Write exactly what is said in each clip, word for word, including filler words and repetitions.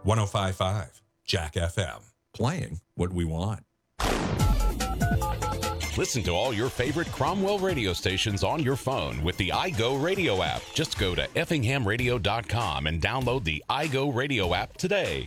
one oh five point five Jack F M. Playing what we want. Listen to all your favorite Cromwell radio stations on your phone with the iGo Radio app. Just go to effingham radio dot com and download the iGo Radio app today.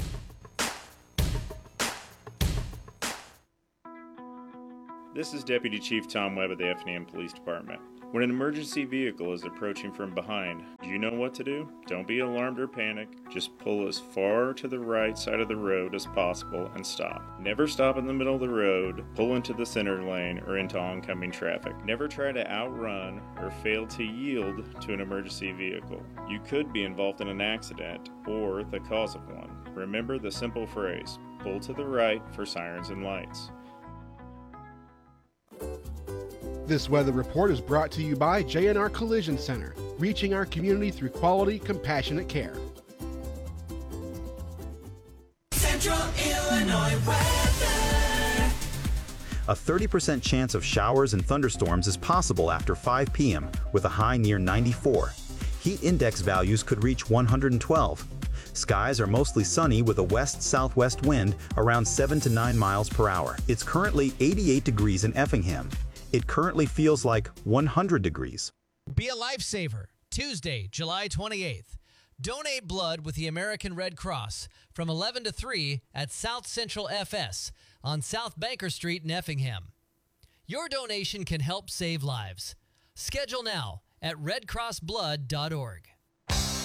This is Deputy Chief Tom Webb of the Effingham Police Department. When an emergency vehicle is approaching from behind, do you know what to do? Don't be alarmed or panic. Just pull as far to the right side of the road as possible and stop. Never stop in the middle of the road, pull into the center lane, or into oncoming traffic. Never try to outrun or fail to yield to an emergency vehicle. You could be involved in an accident or the cause of one. Remember the simple phrase, pull to the right for sirens and lights. This weather report is brought to you by J and R Collision Center, reaching our community through quality, compassionate care. Central Illinois weather. A thirty percent chance of showers and thunderstorms is possible after five p.m. with a high near ninety-four. Heat index values could reach one hundred twelve. Skies are mostly sunny with a west-southwest wind around seven to nine miles per hour. It's currently eighty-eight degrees in Effingham. It currently feels like one hundred degrees. Be a lifesaver. Tuesday, July twenty-eighth. Donate blood with the American Red Cross from eleven to three at South Central F S on South Banker Street in Effingham. Your donation can help save lives. Schedule now at red cross blood dot org.